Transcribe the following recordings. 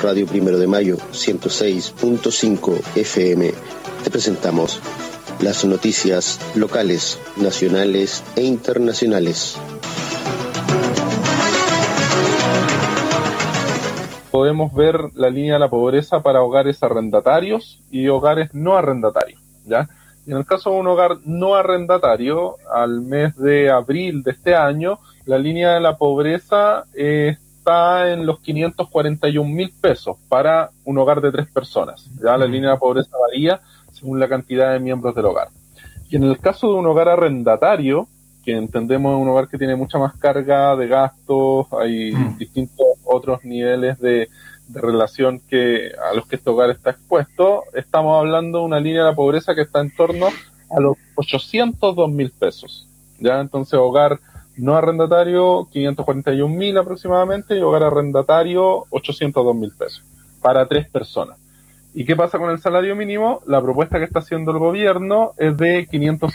Radio Primero de Mayo 106.5 FM te presentamos las noticias locales, nacionales e internacionales. Podemos ver la línea de la pobreza para hogares arrendatarios y hogares no arrendatarios, ¿ya? Y en el caso de un hogar no arrendatario, al mes de abril de este año, la línea de la pobreza está en los 541.000 pesos para un hogar de 3 personas. Ya la línea de la pobreza varía según la cantidad de miembros del hogar. Y en el caso de un hogar arrendatario, que entendemos un hogar que tiene mucha más carga de gastos, hay distintos otros niveles de relación que a los que este hogar está expuesto, estamos hablando de una línea de la pobreza que está en torno a los 802.000 pesos. Ya, entonces hogar no arrendatario 541.000 aproximadamente y hogar arrendatario 802.000 pesos para 3 personas. ¿Y qué pasa con el salario mínimo? La propuesta que está haciendo el gobierno es de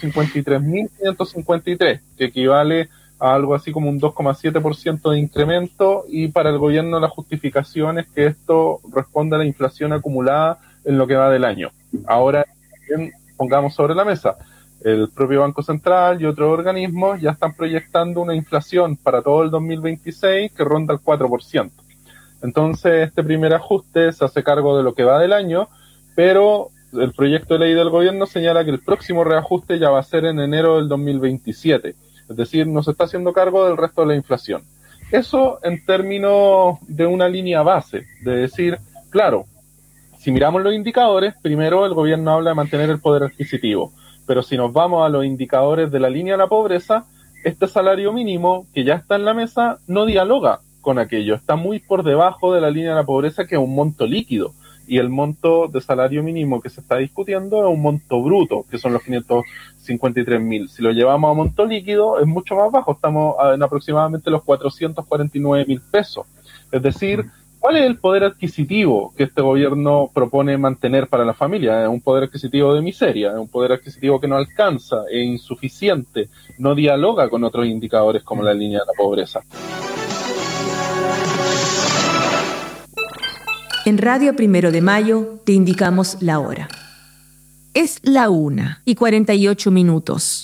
553.553, que equivale a algo así como un 2,7% de incremento, y para el gobierno la justificación es que esto responde a la inflación acumulada en lo que va del año. Ahora, también pongamos sobre la mesa, el propio Banco Central y otros organismos ya están proyectando una inflación para todo el 2026 que ronda el 4%. Entonces, este primer ajuste se hace cargo de lo que va del año, pero el proyecto de ley del gobierno señala que el próximo reajuste ya va a ser en enero del 2027. Es decir, no se está haciendo cargo del resto de la inflación. Eso en términos de una línea base, de decir, claro, si miramos los indicadores, primero el gobierno habla de mantener el poder adquisitivo, pero si nos vamos a los indicadores de la línea de la pobreza, este salario mínimo que ya está en la mesa no dialoga con aquello, está muy por debajo de la línea de la pobreza, que es un monto líquido, y el monto de salario mínimo que se está discutiendo es un monto bruto, que son los 553.000. Si lo llevamos a monto líquido es mucho más bajo, estamos en aproximadamente los 449.000 pesos. Es decir, ¿cuál es el poder adquisitivo que este gobierno propone mantener para la familia? Es un poder adquisitivo de miseria, es un poder adquisitivo que no alcanza, es insuficiente, no dialoga con otros indicadores como la línea de la pobreza. En Radio Primero de Mayo te indicamos la hora. Es la 1:48.